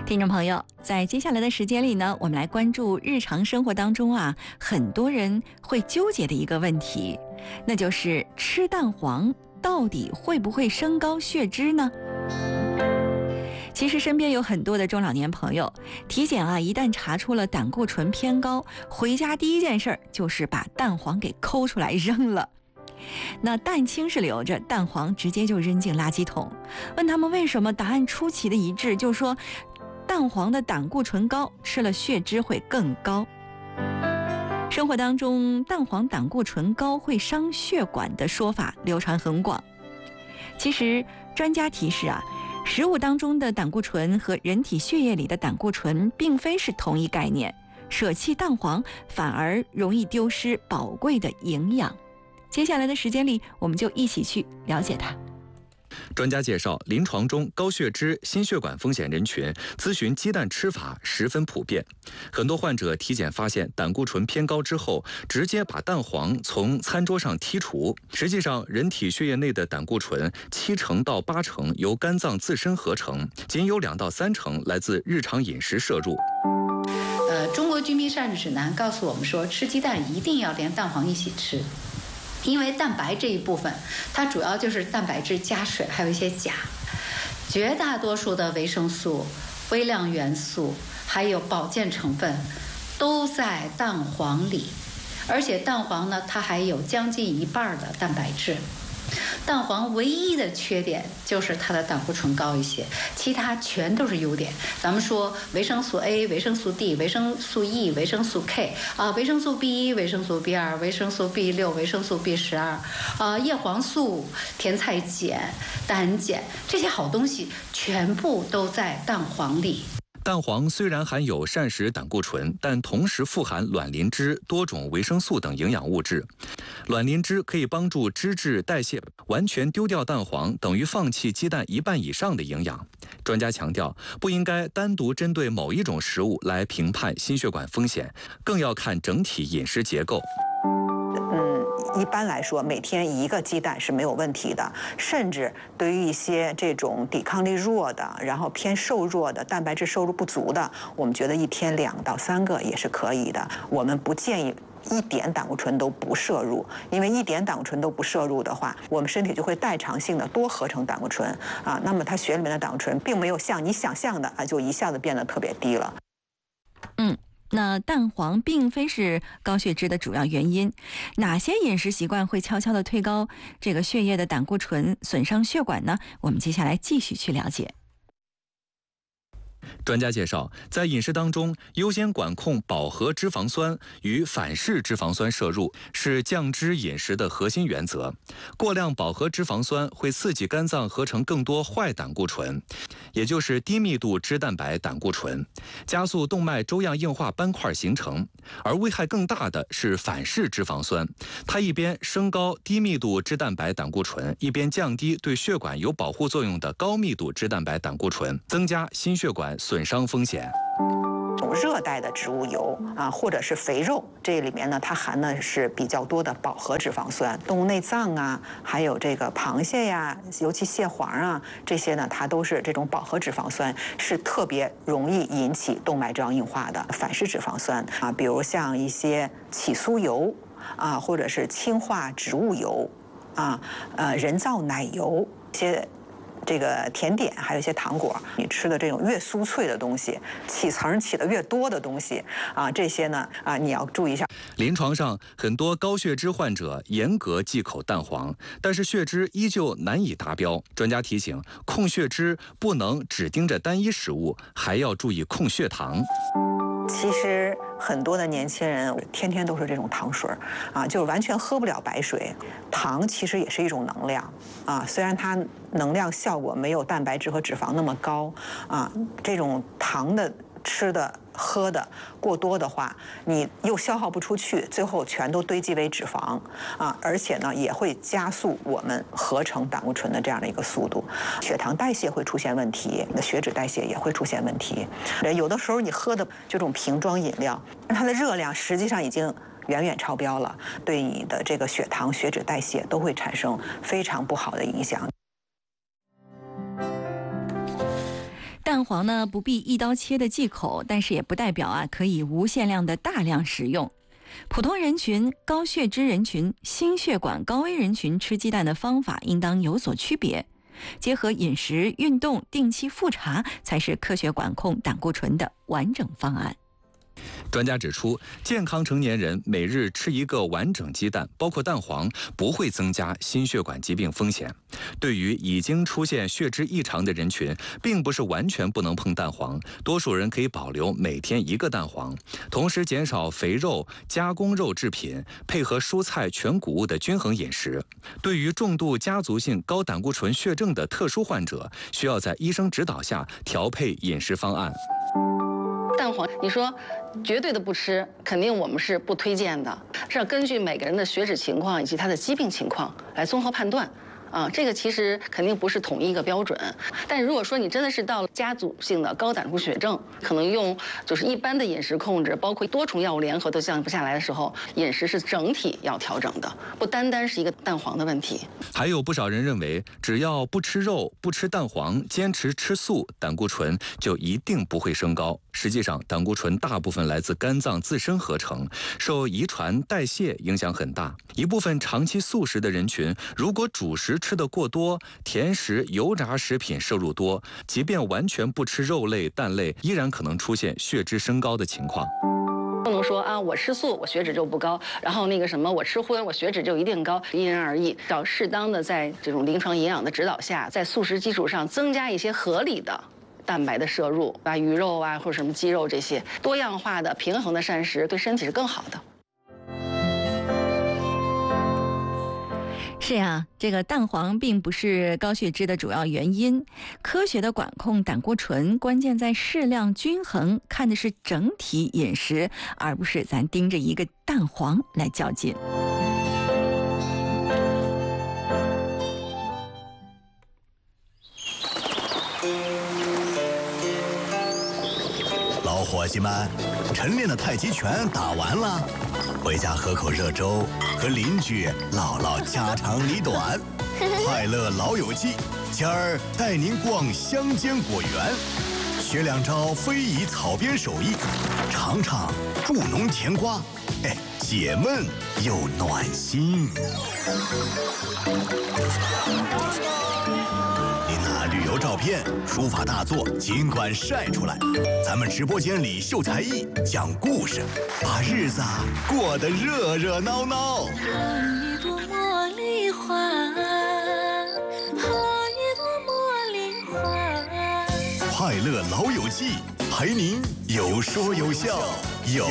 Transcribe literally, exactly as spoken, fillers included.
听众朋友，在接下来的时间里呢，我们来关注日常生活当中啊，很多人会纠结的一个问题，那就是吃蛋黄到底会不会升高血脂呢？其实身边有很多的中老年朋友，体检啊，一旦查出了胆固醇偏高，回家第一件事就是把蛋黄给抠出来扔了。那蛋清是留着，蛋黄直接就扔进垃圾桶。问他们为什么，答案出奇的一致，就说蛋黄的胆固醇高，吃了血脂会更高。生活当中蛋黄胆固醇高会伤血管的说法流传很广。其实专家提示啊，食物当中的胆固醇和人体血液里的胆固醇并非是同一概念，舍弃蛋黄反而容易丢失宝贵的营养。接下来的时间里，我们就一起去了解它。 专家介绍，临床中高血脂、心血管风险人群咨询鸡蛋吃法十分普遍。很多患者体检发现胆固醇偏高之后，直接把蛋黄从餐桌上剔除。实际上，人体血液内的胆固醇七成到八成由肝脏自身合成，仅有两到三成来自日常饮食摄入。 呃，中国居民膳食指南告诉我们说，吃鸡蛋一定要连蛋黄一起吃。因为蛋白这一部分，它主要就是蛋白质加水，还有一些钾，绝大多数的维生素、微量元素还有保健成分都在蛋黄里，而且蛋黄呢，它还有将近一半的蛋白质。蛋黄唯一的缺点就是它的胆固醇高一些，其他全都是优点。咱们说维生素 A、维生素 D、维生素 E、维生素 K 啊，维生素 B 一、维生素 B 二、维生素 B 六、维生素 B 十二啊，叶黄素、甜菜碱、胆碱，这些好东西全部都在蛋黄里。 蛋黄虽然含有膳食胆固醇，但同时富含卵磷脂、多种维生素等营养物质。卵磷脂可以帮助脂质代谢，完全丢掉蛋黄等于放弃鸡蛋一半以上的营养。专家强调，不应该单独针对某一种食物来评判心血管风险，更要看整体饮食结构。 嗯，一般来说，每天一个鸡蛋是没有问题的。甚至对于一些这种抵抗力弱的，然后偏瘦弱的、蛋白质摄入不足的，我们觉得一天两到三个也是可以的。我们不建议一点胆固醇都不摄入，因为一点胆固醇都不摄入的话，我们身体就会代偿性的多合成胆固醇啊。那么它血里面的胆固醇并没有像你想象的啊，就一下子变得特别低了。 嗯。那蛋黄并非是高血脂的主要原因，哪些饮食习惯会悄悄地推高这个血液的胆固醇，损伤血管呢？我们接下来继续去了解。 专家介绍，在饮食当中，优先管控饱和脂肪酸与反式脂肪酸摄入，是降脂饮食的核心原则。过量饱和脂肪酸会刺激肝脏合成更多坏胆固醇，也就是低密度脂蛋白胆固醇，加速动脉粥样硬化斑块形成。而危害更大的是反式脂肪酸，它一边升高低密度脂蛋白胆固醇，一边降低对血管有保护作用的高密度脂蛋白胆固醇，增加心血管损伤风险。 热带的植物油啊，或者是肥肉，这里面呢，它含的是比较多的饱和脂肪酸。动物内脏啊，还有这个螃蟹呀，尤其蟹黄啊，这些呢，它都是这种饱和脂肪酸，是特别容易引起动脉粥样硬化的。反式脂肪酸啊，比如像一些起酥油啊，或者是氢化植物油啊，呃，人造奶油这些。这个甜点还有一些糖果，你吃的这种越酥脆的东西，起层起的越多的东西啊，这些呢啊，你要注意一下。 临床上，很多高血脂患者严格忌口蛋黄，但是血脂依旧难以达标。专家提醒，控血脂不能只盯着单一食物，还要注意控血糖。 其实很多的年轻人天天都是这种糖水啊，就是完全喝不了白水。糖其实也是一种能量啊，虽然它能量效果没有蛋白质和脂肪那么高啊，这种糖的吃的喝的过多的话，你又消耗不出去，最后全都堆积为脂肪啊，而且呢也会加速我们合成胆固醇的这样的一个速度，血糖代谢会出现问题，你的血脂代谢也会出现问题。有的时候你喝的这种瓶装饮料，它的热量实际上已经远远超标了，对你的这个血糖、血脂代谢都会产生非常不好的影响。 蛋黄呢不必一刀切的忌口，但是也不代表啊可以无限量的大量食用。普通人群、高血脂人群、心血管高危人群吃鸡蛋的方法应当有所区别，结合饮食、运动、定期复查，才是科学管控胆固醇的完整方案。 专家指出，健康成年人每日吃一个完整鸡蛋，包括蛋黄，不会增加心血管疾病风险。对于已经出现血脂异常的人群，并不是完全不能碰蛋黄，多数人可以保留每天一个蛋黄，同时减少肥肉、加工肉制品，配合蔬菜、全谷物的均衡饮食。对于重度家族性高胆固醇血症的特殊患者，需要在医生指导下调配饮食方案。 蛋黄，你说绝对的不吃，肯定我们是不推荐的，是要根据每个人的血脂情况以及他的疾病情况来综合判断。啊，这个其实肯定不是统一一个标准，但如果说你真的是到了家族性的高胆固醇血症，可能用就是一般的饮食控制，包括多重药物联合都降不下来的时候，饮食是整体要调整的，不单单是一个蛋黄的问题。 还有不少人认为，只要不吃肉、不吃蛋黄，坚持吃素，胆固醇就一定不会升高。实际上，胆固醇大部分来自肝脏自身合成，受遗传、代谢影响很大。一部分长期素食的人群，如果主食吃得过多，甜食、油炸食品摄入多，即便完全不吃肉类、蛋类，依然可能出现血脂升高的情况。 不能说啊，我吃素我血脂就不高，然后那个什么我吃荤我血脂就一定高，因人而异。要适当的在这种临床营养的指导下，在素食基础上增加一些合理的蛋白的摄入啊，鱼肉啊或者什么鸡肉这些多样化的平衡的膳食，对身体是更好的。 是呀，这个蛋黄并不是高血脂的主要原因。科学的管控胆固醇，关键在适量均衡，看的是整体饮食，而不是咱盯着一个蛋黄来较劲。 老伙计们，晨练的太极拳打完了，回家喝口热粥，和邻居唠唠家长里短。快乐老友记，今儿带您逛乡间果园，学两招非遗草编手艺，尝尝助农甜瓜，哎，解闷又暖心。您那旅游照片、书法大作尽管晒出来，咱们直播间里秀才艺、讲故事，把日子过得热热闹闹。 好一朵茉莉花，好一朵茉莉花。 快乐老友记，陪您有说有笑，有。